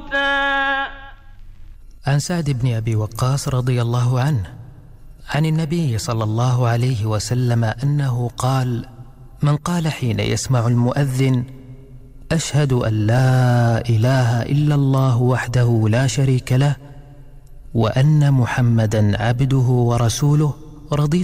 عن سعد بن أبي وقاص رضي الله عنه عن النبي صلى الله عليه وسلم أنه قال: من قال حين يسمع المؤذن: أشهد أن لا إله إلا الله وحده لا شريك له وأن محمدا عبده ورسوله، رضيت